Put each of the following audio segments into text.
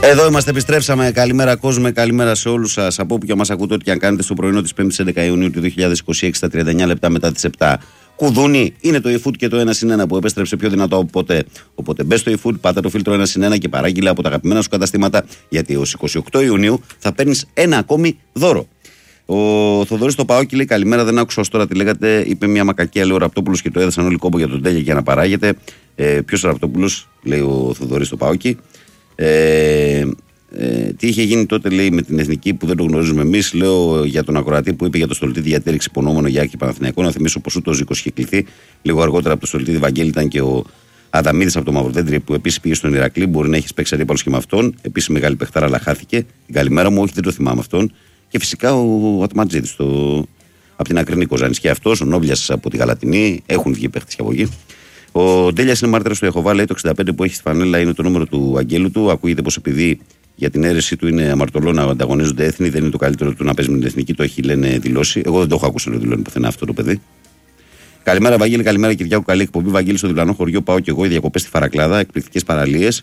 Εδώ είμαστε, επιστρέψαμε. Καλημέρα κόσμο, καλημέρα σε όλους σας. Από όπου και μας ακούτε, ό,τι και αν κάνετε στο πρωινό της 5ης 11 Ιουνίου του 2026, στα 39 λεπτά μετά τις 7. Κουδούνι, είναι το eFood και το 1+1 που επέστρεψε πιο δυνατό από ποτέ. Οπότε μπες στο eFood, πάτα το φίλτρο 1+1 και παράγγειλε από τα αγαπημένα σου καταστήματα, γιατί ως 28 Ιουνίου θα παίρνεις ένα ακόμη δώρο. Ο Θοδωρής στο Παόκι λέει: καλημέρα, δεν άκουσα ως τώρα τι λέγατε. Είπε μια μακακία, λέει ο Ραπτόπουλος, και το έδωσαν όλοι κόμπο για τον Τέλεια για να παράγεται. Ποιος Ραπτόπουλος, λέει ο Θοδωρής στο Παόκι. Τι είχε γίνει τότε, λέει, με την εθνική που δεν το γνωρίζουμε εμείς. Λέω για τον ακροατή που είπε για το Στολτίδη διατήρηξη υπονόμων για Άκη Παναθηναϊκό. Να θυμίσω πως ούτε ο Ζήκος είχε κληθεί. Λίγο αργότερα από το Στολτίδη Βαγγέλη ήταν και ο Αδαμίδης από το Μαυροδέντρι που επίσης πήγε στον Ηρακλή. Μπορεί να έχει παίξει αντίπαλος και με αυτόν. Επίσης μεγάλη παιχτάρα, αλλά χάθηκε. Την καλημέρα μου, όχι, δεν το θυμάμαι αυτόν. Και φυσικά ο Ατματζίδης από την Ακρινή Κοζάνης. Και αυτός, ο Νόβλιας από τη Γαλατινή. Έχουν βγει παίχτες και από εκεί. Ο Ντέλιας είναι μάρτυρας του Ιεχωβά, λέει το 65 που έχει στη φανέλα είναι το νούμερο του αγγέλου του. Ακούγεται πως επειδή για την αίρεσή του είναι αμαρτωλό να ανταγωνίζονται έθνη, δεν είναι το καλύτερο του να παίζει με την εθνική, το έχει, λένε, δηλώσει. Εγώ δεν το έχω ακούσει να το δηλώνει πουθενά αυτό το παιδί. Καλημέρα, Βαγγέλη, καλημέρα Κυριάκου, καλή εκπομπή. Βαγγέλη, στο διπλανό χωριό πάω και εγώ, οι διακοπές στη Φαρακλάδα, εκπληκτικές παραλίες.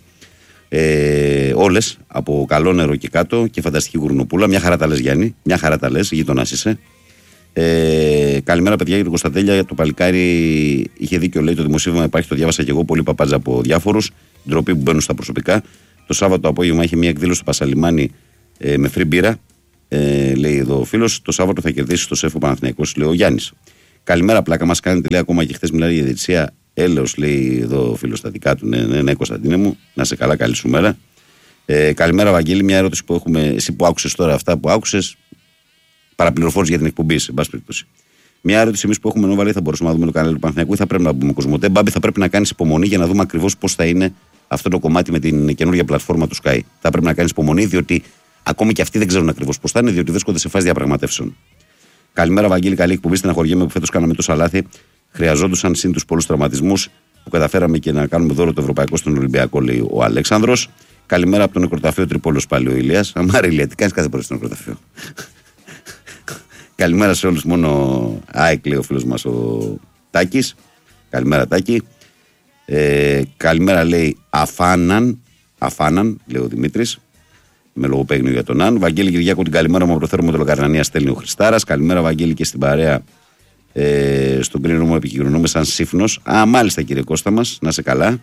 Όλες από καλό νερό και κάτω και φανταστική γουρνοπούλα. Μια χαρά τα λες, Γιάννη, μια χαρά τα λες, γείτονας είσαι. Καλημέρα, παιδιά, για τον Κωνσταντέλια. Το παλικάρι είχε δίκιο, λέει το δημοσίευμα. Υπάρχει, το διάβασα και εγώ. Πολύ παπάτζα από διάφορους. Ντροπή που μπαίνουν στα προσωπικά. Το Σάββατο το απόγευμα είχε μια εκδήλωση στο Πασαλιμάνι με free μπύρα. Λέει εδώ ο φίλος. Το Σάββατο θα κερδίσει στο σεφ ο Παναθηναϊκός, λέει ο Γιάννης. Καλημέρα, πλάκα μας κάνετε, λέει, ακόμα και χθες μιλάει για διαιτησία. Έλεος, λέει εδώ ο φίλος στα δικά του. Ναι, Κωνσταντίνε μου. Να σε καλά, καλή σου μέρα. Καλημέρα, Βαγγέλη. Μια ερώτηση που έχουμε. Εσύ που άκουσες τώρα αυτά που άκουσες. Παραπληροφόρηση για την εκπομπή, σε πάση περιπτώσει. Μια ερώτηση εμείς που έχουμε, Νόβαλη, θα μπορούσαμε να δούμε το κανάλι του Παναθηναϊκού ή θα πρέπει να μπούμε Κοσμοτέ. Μπάμπη, θα πρέπει να κάνεις υπομονή για να δούμε ακριβώς πώς θα είναι αυτό το κομμάτι με την καινούργια πλατφόρμα του Sky. Θα πρέπει να κάνεις υπομονή, διότι ακόμη και αυτοί δεν ξέρουν ακριβώς πώς θα είναι, διότι βρίσκονται σε φάση διαπραγματεύσεων. Καλημέρα, Βαγγέλη, καλή εκπομπή. Στεναχωριέμαι που φέτος κάναμε τόσα λάθη. Χρειαζόντουσαν συν τους πολλούς τραυματισμούς που καταφέραμε και να κάνουμε δώρο το ευρωπαϊκό στον Ολυμπιακό, λέει ο Αλέξανδρος. Καλημέρα από το νεκροταφείο Τρίπολος, πάλι ο Ηλίας. Αμάρε, Ηλία, τι κάνεις κάθε πρωί στο νεκροταφείο. Καλημέρα σε όλους, μόνο ΑΕΚ, λέει ο φίλος μας ο Τάκης. Καλημέρα, Τάκη. Καλημέρα, λέει Αφάναν, λέει ο Δημήτρης. Με λογοπαίγνιο για τον Αν. Βαγγέλη Κυριάκο, την καλημέρα μου από το θέρμο του Λογαρνανία, στέλνει ο Χριστάρας. Καλημέρα, Βαγγέλη, και στην παρέα. Στον κρίνο μου επικοινωνούμε σαν σύφνος. Μάλιστα, κύριε Κώστα μας, να σε καλά.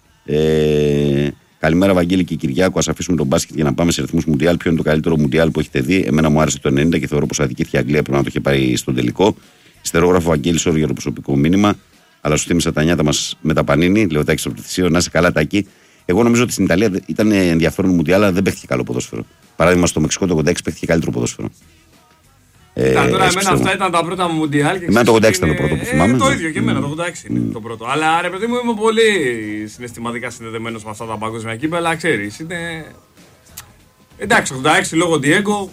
Καλημέρα, Βαγγέλη και Κυριάκο. Ας αφήσουμε τον μπάσκετ για να πάμε σε ρυθμούς Μουντιάλ. Ποιο είναι το καλύτερο Μουντιάλ που έχετε δει? Εμένα μου άρεσε το 90 και θεωρώ πως αδικήθηκε η Αγγλία. Πρέπει να το είχε πάρει στον τελικό. Ιστερόγραφο Βαγγέλη, όρο για το προσωπικό μήνυμα. Αλλά σου θύμισα τα νιάτα μας με τα Πανίνη. Λέω Τάκη στο Πληθυσίο. Να σε καλά, Τάκη. Εγώ νομίζω ότι στην Ιταλία ήταν ενδιαφέρον Μουντιάλ, αλλά δεν παίχτηκε καλό ποδόσφαιρο. Παράδειγμα, στο Μεξικό το 86 παίχτηκε καλύτερο ποδόσφαιρο. Τώρα εμένα αυτά ήταν τα πρώτα Μουντιάλ. Εμένα το 86 ήταν το πρώτο που θυμάμαι. Το ίδιο και εμένα, το 86 είναι το πρώτο. Αλλά ρε παιδί μου, είμαι πολύ συναισθηματικά συνδεδεμένος με αυτά τα παγκόσμια κύπελλα, ξέρεις. Είναι. Εντάξει, 86 λόγω Diego.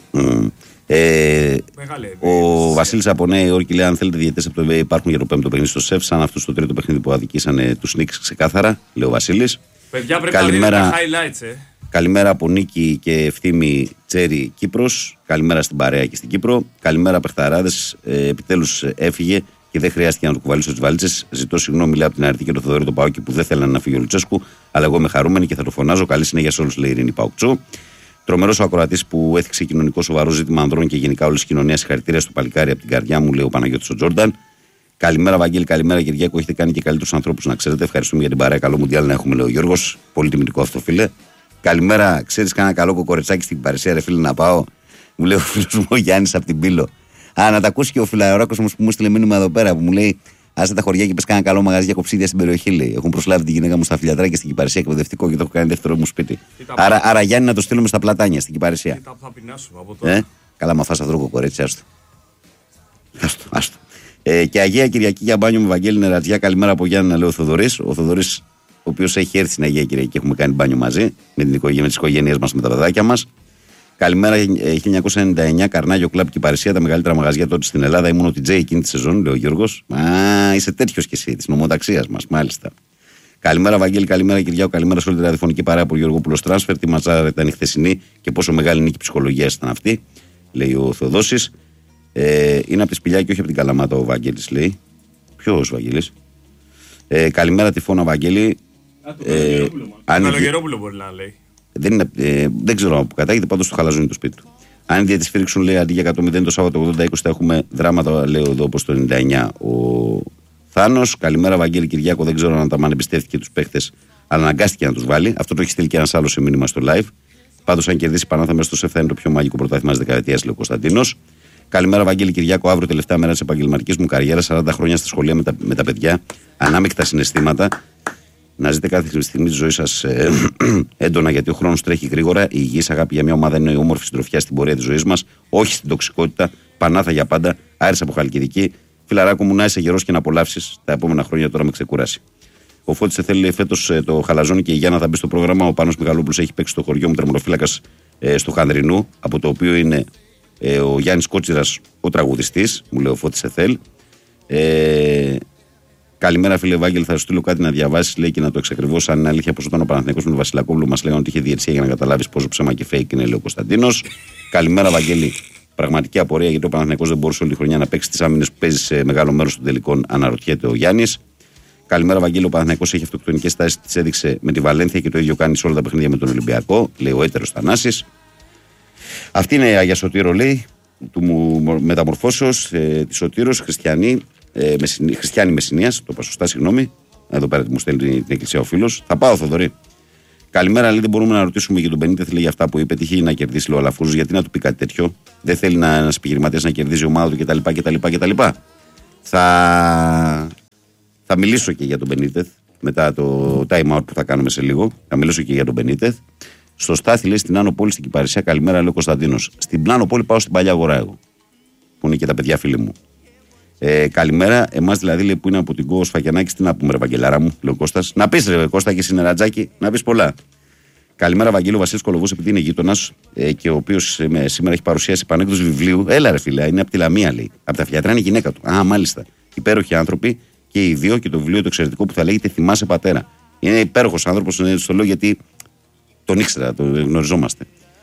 Ο Βασίλης από Νέα Υόρκη λέει: αν θέλετε διαιτητές από το NBA υπάρχουν για το 5ο παιχνίδι στο ΣΕΦ, σαν αυτό στο 3ο παιχνίδι που αδικήσανε τους Knicks ξεκάθαρα, λέει ο Βασίλης. Παιδιά, πρέπει να δείτε τα highlights, Καλημέρα από Νίκη και Ευθύμη Τσέρι, Κύπρος. Καλημέρα στην παρέα και στην Κύπρο. Καλημέρα, παιχταράδες. Επιτέλους έφυγε και δεν χρειάστηκε να το κουβαλήσω στις βαλίτσες. Ζητώ συγγνώμη, λέει από την Αρετή και το Θοδωρή το Παόκι που δεν θέλανε να φύγει ο Λουτσέσκου. Αλλά εγώ είμαι χαρούμενη και θα το φωνάζω. Καλή συνέχεια σε όλους, λέει η Ειρήνη Παοκτσού. Τρομερός ο ακροατής που έθιξε κοινωνικό σοβαρό ζήτημα ανδρών και γενικά όλη τη κοινωνία. Συγχαρητήρια στο παλικάρι από την καρδιά μου, λέει ο Παναγιώτης ο Τζόρνταν. Καλημέρα, Βαγγέλη, καλημέρα, Κυριάκο. Έχετε κάνει και καλύτερους ανθρώπους να ξέρετε. Ευχαριστούμε για την παρέα. Καλό Μουντιάλ να έχουμε, λέει ο Γιώργος. Πολύ τιμητικό αυτό, φίλε. Καλημέρα, ξέρεις κανένα καλό κοκορετσάκι στην Παρισία, ρε φίλε, να πάω? Μου λέει ο φίλος μου ο Γιάννης από την Πύλο. Να τα ακούσει και ο φιλαεράκος μου που μου στείλε μήνυμα εδώ πέρα που μου λέει: άσε τα χωριά και πες κανένα καλό μαγαζί για κοψίδια στην περιοχή, λέει. Έχουν προσλάβει τη γυναίκα μου στα Φιλιατράκια στην Κυπαρισία εκπαιδευτικό και το έχω κάνει δεύτερο μου σπίτι. Άρα Γιάννη, να το στείλουμε στα Πλατάνια στην Κυπαρισία. Θα πεινάσουμε από τώρα. Καλά, μα φας αυτό κοκορέτσι, άστο. Και Αγία Κυριακή για μπάνιο με Βαγγέλη Νερατζιά. Καλημέρα από Γιάννη, λέει ο Θοδωρής. Ο Θοδωρής, ο οποίος έχει έρθει στην Αγία Κυριακή και έχουμε κάνει μπάνιο μαζί με τις οικογένειές μας, με τα παιδάκια μας. Καλημέρα, 1999, Καρνάγιο Κλαμπ και Παρισία, τα μεγαλύτερα μαγαζιά τότε στην Ελλάδα. Ήμουν ο TJ εκείνη τη σεζόν, λέει ο Γιώργος. Είσαι τέτοιος κι εσύ, τη νομοταξίας μας, μάλιστα. Καλημέρα, Βαγγέλη, καλημέρα, Κυριάκο, καλημέρα σε όλη τη ραδιοφωνική παρέα από Γιώργο Τράνσφερ. Τι ματσάρα ήταν η χθεσινή και πόσο μεγάλη νίκη ψυχολογίας ήταν αυτή, λέει ο Θεοδόσης. Είναι από τη Σπηλιά και όχι από την Καλαμάτα ο Βαγγέλης, λέει. Ποιος Βαγγέλης? Καλημέρα, Τυφώνα, Βαγγέλη. Καλογερόπουλο μπορεί να λέει. Δεν ξέρω που κατάγεται, πάντως το χαλαζώνει το σπίτι του. Αν οι διαιτητές φύριξουν, λέει, αντί για 100-0 το Σάββατο 80-20 θα έχουμε δράματα, λέω εδώ, όπως το 99 ο Θάνος. Καλημέρα, Βαγγέλη Κυριάκο. Δεν ξέρω αν τα μαν εμπιστεύτηκε τους παίχτες, αλλά αναγκάστηκε να τους βάλει. Αυτό το έχει στείλει και ένας άλλος σε μήνυμα στο live. Πάντως, αν κερδίσει η Πανάθα μέσα στο ΣΕΦ, θα είναι το πιο μαγικό πρωτάθλημα της δεκαετίας, λέει ο Κωνσταντίνος. Καλημέρα, Βαγγέλη Κυριάκο. Αύριο, τελευταία μέρα της επαγγελματικής μου καριέρας, 40 χρόνια στα σχολεία με τα παιδιά. Ανάμεικτα συναισθήματα. Να ζείτε κάθε στιγμή τη ζωή σας έντονα, γιατί ο χρόνος τρέχει γρήγορα. Η υγιής αγάπη για μια ομάδα είναι η όμορφη συντροφιά στην πορεία της ζωής μας, όχι στην τοξικότητα. Πανάθα για πάντα. Άρης από Χαλκιδική. Φιλαράκο μου, να είσαι γερός και να απολαύσεις τα επόμενα χρόνια, τώρα με ξεκουράσει. Ο Φώτης θέλει φέτος το χαλαζόνι και η Γιάννα θα μπει στο πρόγραμμα. Ο Πάνος Μιγαλόπουλος έχει παίξει στο χωριό μου τερματοφύλακας στο Χανδρινού, από το οποίο είναι ο Γιάννης Κότσιρας, ο τραγουδιστής, μου λέει ο Φώτης Εθέλ. Καλημέρα, φίλε Βάγγελ. Θα σου στείλω κάτι να διαβάσει, λέει, και να το εξακριβώσει. Αν είναι αλήθεια πως όταν ο Παναθηναϊκός με τον Βασιλακόπουλο μας λέγανε ότι είχε διαιτησία για να καταλάβεις πόσο ψέμα και fake είναι, λέει ο Κωνσταντίνος. Καλημέρα, Βαγγέλη. Πραγματική απορία γιατί ο Παναθηναϊκός δεν μπορούσε όλη τη χρονιά να παίξει τις άμυνες που παίζει σε μεγάλο μέρος των τελικών, αναρωτιέται ο Γιάννης. Καλημέρα, Βαγγέλη. Ο Παναθηναϊκός έχει αυτοκτονικές τάσεις, τις έδειξε με τη Βαλένθια και το ίδιο κάνει σε όλα τα παιχνίδια με τον Ολυμπιακό, λέει ο έτερος Θανάσης. Αυτή είναι η Αγία Σωτήρο, λέει, του μεταμορφώσεως τη Σωτήρος, χριστιανή Μεσσηνίας, το είπα σωστά, συγγνώμη. Εδώ πέρα μου στέλνει την εκκλησία ο φίλος. Θα πάω, Θοδωρή. Καλημέρα, λέει, δεν μπορούμε να ρωτήσουμε για τον Μπενίτεθ, λέει, για αυτά που είπε. Τυχεί να κερδίσει, λέει ο Αλαφούζος, γιατί να του πει κάτι τέτοιο. Δεν θέλει ένας επιχειρηματίας να κερδίζει η ομάδα του κτλ. Θα μιλήσω και για τον Μπενίτεθ μετά το time out που θα κάνουμε σε λίγο. Θα μιλήσω και για τον Μπενίτεθ. Στο Στάθι, λέει, στην Άνω Πόλη, στην Κυπαρισιά. Καλημέρα, λέει ο Κωνσταντίνος. Στην Άνω Πόλη πάω στην Παλιά Αγορά, εγώ. Που είναι και τα παιδιά φίλοι μου. Καλημέρα, εμάς δηλαδή, λέει, που είναι από την Κόο Σφακιανάκη, τι να πούμε, ρε Βαγγελάρα μου, λέει ο Κώστας. Να πεις, ρε Κώστα, και συνερατζάκι, να πεις πολλά. Καλημέρα, Βαγγέλη, ο Βασίλης Κολοβός, επειδή είναι γείτονας και ο οποίος σήμερα έχει παρουσιάσει πανέκδοση βιβλίου. Έλα, ρε φίλε, είναι από τη Λαμία, λέει. Από τα Φιατρά είναι η γυναίκα του. Α, μάλιστα. Υπέροχοι άνθρωποι και οι δύο, και το βιβλίο το εξαιρετικό που θα λέγεται Θυμάσαι πατέρα. Είναι υπέροχος άνθρωπος, το λέω γιατί τον ήξερα, τον γνωριζόμαστε.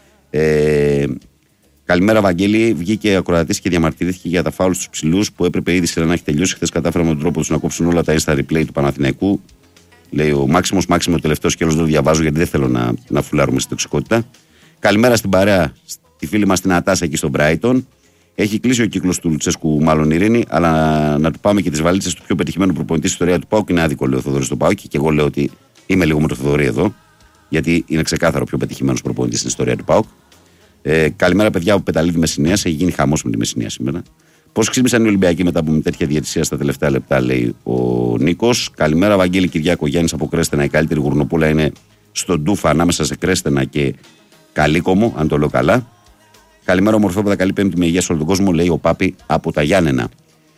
Καλημέρα, Βαγγέλη. Βγήκε ακροατής και διαμαρτυρήθηκε για τα φάουλ στους ψηλούς που έπρεπε ήδη σειρά να έχει τελειώσει. Χθες κατάφεραν με τον τρόπο τους να κόψουν όλα τα Insta replay του Παναθηναϊκού. Λέει ο Μάξιμος, το τελευταίο σκέλος δεν το διαβάζω γιατί δεν θέλω να φουλάρουμε στην τοξικότητα. Καλημέρα στην παρέα, τη φίλη μας την Ατάσα εκεί στο Brighton. Έχει κλείσει ο κύκλος του Λουτσέσκου, μάλλον Ειρήνη, αλλά να του πάμε και τις βαλίτσες του πιο πετυχημένου προπονητή στην ιστορία του ΠΑΟΚ. Είναι άδικο, λέει ο Θοδωρής του ΠΑΟΚ, και εγώ λέω ότι είμαι λίγο με το Θοδωρή εδώ, γιατί είναι ξεκάθαρο πιο πετυχημένος προπονητής στην ιστορία του ΠΑΟΚ. Καλημέρα, παιδιά από Πεταλίδη Μεσσηνίας. Έχει γίνει χαμός με τη Μεσσηνία σήμερα. Πώς ξύπνησαν οι Ολυμπιακοί μετά από τέτοια διαιτησία στα τελευταία λεπτά, λέει ο Νίκος. Καλημέρα, Βαγγέλη Κυριάκο. Γιάννης από Κρέστενα. Η καλύτερη γουρνοπούλα είναι στον Ντούφα ανάμεσα σε Κρέστενα και Καλίκομο, αν το λέω καλά. Καλημέρα, ομορφόπεδα. Καλή Πέμπτη με υγεία σε όλο τον κόσμο, λέει ο Πάπη από τα Γιάννενα.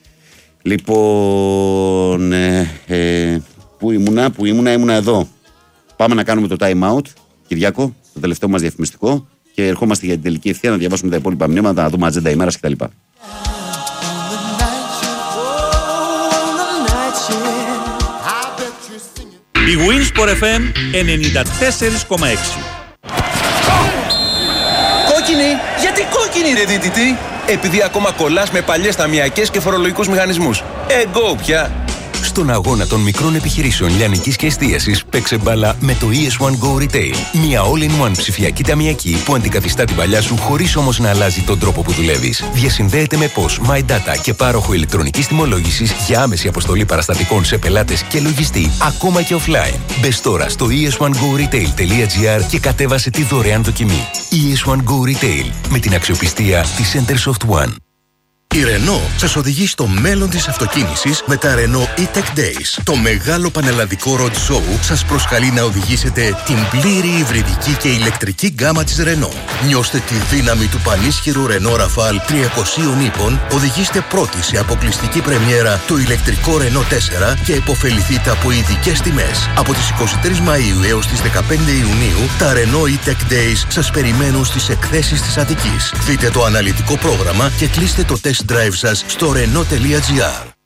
Λοιπόν, πού ήμουνα εδώ. Πάμε να κάνουμε το time out, Κυριάκο, το τελευταίο μας διαφημιστικό. Και ερχόμαστε για την τελική ευθεία να διαβάσουμε τα υπόλοιπα μηνύματα, να δούμε ατζέντα ημέρας κτλ. Η Winsport FM 94,6. Κόκκινη! Γιατί κόκκινη, ρε διαιτητή? Επειδή ακόμα κολλάς με παλιές ταμιακές και φορολογικούς μηχανισμούς. Εγώ πια! Στον αγώνα των μικρών επιχειρήσεων λιανικής και εστίασης, παίξε μπάλα με το ES1 Go Retail. Μια all-in-one ψηφιακή ταμιακή που αντικαθιστά την παλιά σου χωρίς όμως να αλλάζει τον τρόπο που δουλεύεις. Διασυνδέεται με POS, My Data και πάροχο ηλεκτρονικής τιμολόγησης για άμεση αποστολή παραστατικών σε πελάτες και λογιστή, ακόμα και offline. Μπες τώρα στο es1goretail.gr και κατέβασε τη δωρεάν δοκιμή. ES1 Go Retail, με την αξιοπιστία της Centersoft One. Η Renault σας οδηγεί στο μέλλον της αυτοκίνησης με τα Renault E-Tech Days. Το μεγάλο πανελλαδικό road show σας προσκαλεί να οδηγήσετε την πλήρη υβριδική και ηλεκτρική γκάμα της Renault. Νιώστε τη δύναμη του πανίσχυρου Renault Rafale 300 ύπων, οδηγήστε πρώτοι σε αποκλειστική πρεμιέρα το ηλεκτρικό Renault 4 και επωφεληθείτε από ειδικές τιμές. Από τις 23 Μαΐου έως τις 15 Ιουνίου, τα Renault E-Tech Days σας περιμένουν στις εκθέσεις της Αττικής. Δείτε το αναλυτικό πρόγραμμα και κλείστε το test drive σας στο Renault.gr.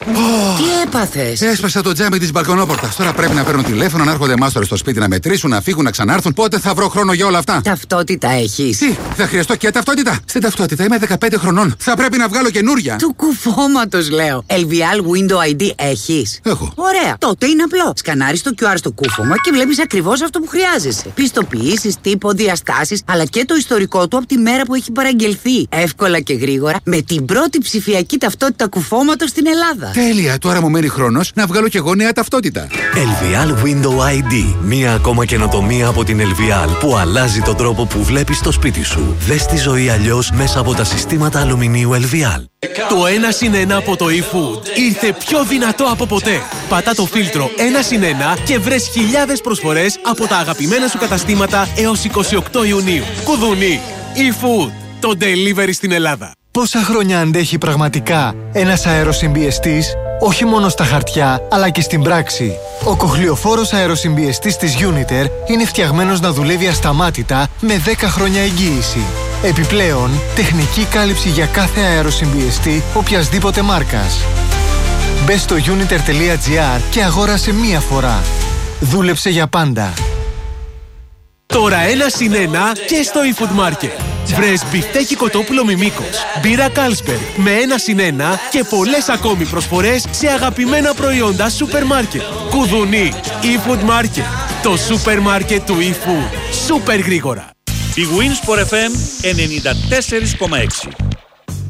Τι έπαθες? Έσπασα το τζάμι της μπαλκονόπορτας. Τώρα πρέπει να παίρνω τηλέφωνο, να έρχονται μάστορες στο σπίτι να μετρήσουν, να φύγουν, να ξανάρθουν. Πότε θα βρω χρόνο για όλα αυτά? Ταυτότητα έχεις? Τι, θα χρειαστώ και ταυτότητα? Στην ταυτότητα είμαι 15 χρονών. Θα πρέπει να βγάλω καινούρια. Του κουφώματος λέω. LVL Window ID έχεις? Έχω. Ωραία. Τότε είναι απλό. Σκανάρεις το QR στο κούφωμα και βλέπεις ακριβώς αυτό που χρειάζεσαι. Πιστοποιήσεις, τύπο, διαστάσεις, αλλά και το ιστορικό του από τη μέρα που έχει παραγγελθεί. Εύκολα και γρήγορα με την πρώτη ψηφιακή ταυτότητα κουφώματος στην Ελλάδα. Τέλεια, τώρα μου μένει χρόνος να βγάλω και εγώ νέα ταυτότητα. LVL Window ID. Μία ακόμα καινοτομία από την LVL που αλλάζει τον τρόπο που βλέπεις το σπίτι σου. Δες τη ζωή αλλιώς μέσα από τα συστήματα αλουμινίου LVL. Το 1+1 από το eFood ήρθε πιο δυνατό από ποτέ. Πατά το φίλτρο 1+1 και βρες χιλιάδες προσφορές από τα αγαπημένα σου καταστήματα έως 28 Ιουνίου. Κουδουνί. eFood. Το delivery στην Ελλάδα. Πόσα χρόνια αντέχει πραγματικά ένας αεροσυμπιεστής, όχι μόνο στα χαρτιά, αλλά και στην πράξη? Ο κοχλιοφόρος αεροσυμπιεστής της Uniter είναι φτιαγμένος να δουλεύει ασταμάτητα με 10 χρόνια εγγύηση. Επιπλέον, τεχνική κάλυψη για κάθε αεροσυμπιεστή οποιασδήποτε μάρκας. Μπες στο uniter.gr και αγόρασε μία φορά. Δούλεψε για πάντα. Τώρα 1+1 και στο eFood Market. Βρες μπιφτέκι κοτόπουλο Μιμίκος, μπύρα Carlsberg με 1+1 και πολλές ακόμη προσφορές σε αγαπημένα προϊόντα σούπερ μάρκετ. Κουδουνί. eFood Market. Το σούπερ μάρκετ του eFood. Σούπερ γρήγορα. Η Wins for FM 94,6.